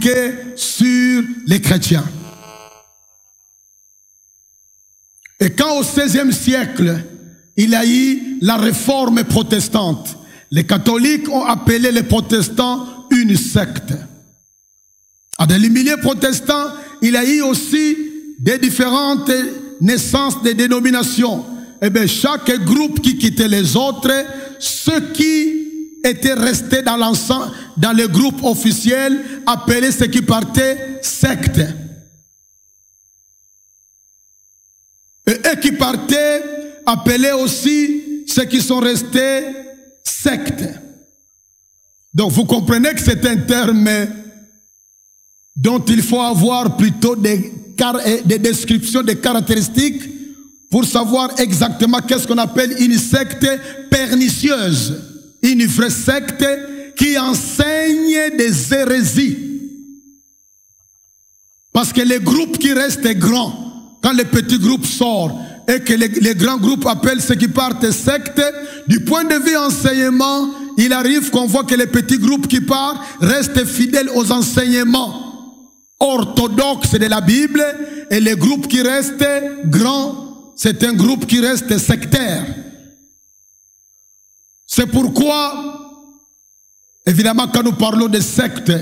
attaquer sur les chrétiens. Et quand au XVIe siècle, il y a eu la réforme protestante, les catholiques ont appelé les protestants une secte. Dans les milieux protestants, il y a eu aussi des différentes naissances des dénominations. Et bien, chaque groupe qui quittait les autres, ceux qui étaient restés dans l'ensemble, dans le groupe officiel, appelaient ceux qui partaient secte. Et eux qui partaient appelaient aussi ceux qui sont restés secte. Donc vous comprenez que c'est un terme dont il faut avoir plutôt des descriptions, des caractéristiques pour savoir exactement qu'est-ce qu'on appelle une secte pernicieuse. Une vraie secte qui enseigne des hérésies. Parce que les groupes qui restent grands, quand le petit groupe sort et que les grands groupes appellent ceux qui partent secte, du point de vue enseignement, il arrive qu'on voit que les petits groupes qui partent restent fidèles aux enseignements orthodoxes de la Bible, et les groupes qui restent grands, c'est un groupe qui reste sectaire. C'est pourquoi, évidemment, quand nous parlons de sectes,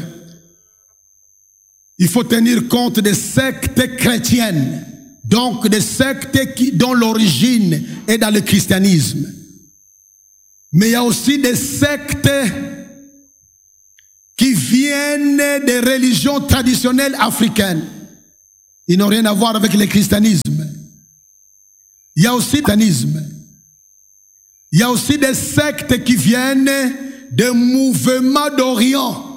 il faut tenir compte des sectes chrétiennes, donc des sectes dont l'origine est dans le christianisme. Mais il y a aussi des sectes qui viennent des religions traditionnelles africaines. Ils n'ont rien à voir avec le christianisme. Il y a aussi le christianisme. Il y a aussi des sectes qui viennent des mouvements d'Orient.